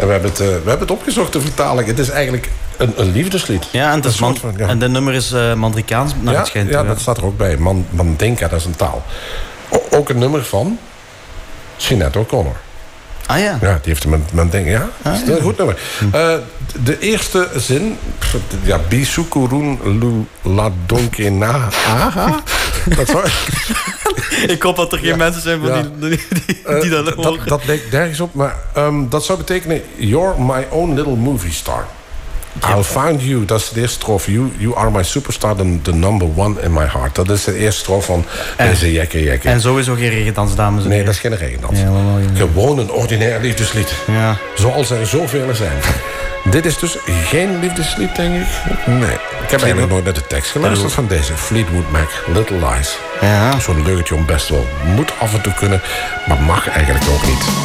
En we hebben het opgezocht, de vertaling. Het is eigenlijk een liefdeslied. Ja, en, het is en de nummer is Mandrikaans, naar het schijnt. Ja, dat staat er ook bij. Mandinka, dat is een taal. Ook een nummer van Sinead O'Connor. Ah ja. Ja, die heeft een Mandinka. Ja, dat is een goed nummer. De eerste zin... Ja, Bisukurun Luladonkenaha. Dat zou... Ik hoop dat er geen mensen zijn die dat horen. Dat lijkt nergens op, maar dat zou betekenen... You're my own little movie star. I'll find you, dat is de eerste strofe. You are my superstar, the number one in my heart. Dat is de eerste strofe van deze Jekke. En sowieso geen regendans, dames en heren. Nee, dat is geen regendans. Ja, gewoon een ordinair liefdeslied. Ja. Zoals er zoveel zijn. Dit is dus geen liefdeslied, denk ik. Nee. Ik heb eigenlijk nooit naar de tekst geluisterd van deze. Fleetwood Mac, Little Lies. Ja. Zo'n leugentje om best wel moet af en toe kunnen, maar mag eigenlijk ook niet.